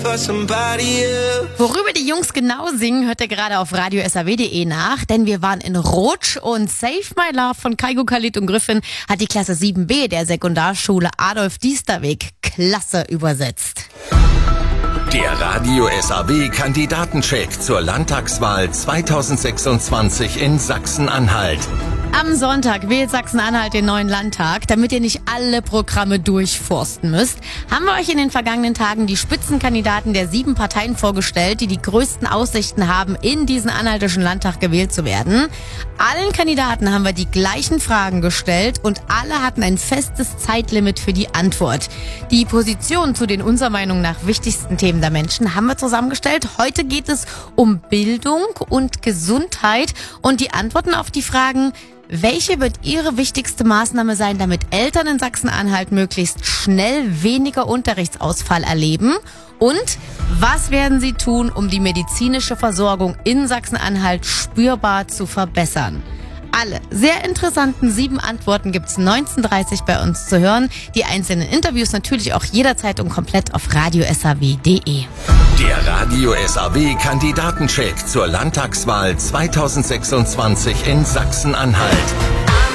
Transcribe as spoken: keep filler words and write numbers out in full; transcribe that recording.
Worüber die Jungs genau singen, hört ihr gerade auf radio s a w punkt d e nach, denn wir waren in Rotsch und Save My Love von Kaigo, Khalid und Griffin hat die Klasse sieben b der Sekundarschule Adolf Diesterweg klasse übersetzt. Der Radio S A W Kandidatencheck zur Landtagswahl zweitausendsechsundzwanzig in Sachsen-Anhalt. Am Sonntag wählt Sachsen-Anhalt den neuen Landtag. Damit ihr nicht alle Programme durchforsten müsst, haben wir euch in den vergangenen Tagen die Spitzenkandidaten der sieben Parteien vorgestellt, die die größten Aussichten haben, in diesen anhaltischen Landtag gewählt zu werden. Allen Kandidaten haben wir die gleichen Fragen gestellt und alle hatten ein festes Zeitlimit für die Antwort. Die Position zu den unserer Meinung nach wichtigsten Themen der Menschen haben wir zusammengestellt. Heute geht es um Bildung und Gesundheit und die Antworten auf die Fragen: Welche wird Ihre wichtigste Maßnahme sein, damit Eltern in Sachsen-Anhalt möglichst schnell weniger Unterrichtsausfall erleben? Und was werden Sie tun, um die medizinische Versorgung in Sachsen-Anhalt spürbar zu verbessern? Alle sehr interessanten sieben Antworten gibt's neunzehn Uhr dreißig bei uns zu hören. Die einzelnen Interviews natürlich auch jederzeit und komplett auf radio s a w punkt d e. Der Radio S A W Kandidatencheck zur Landtagswahl zweitausendsechsundzwanzig in Sachsen-Anhalt.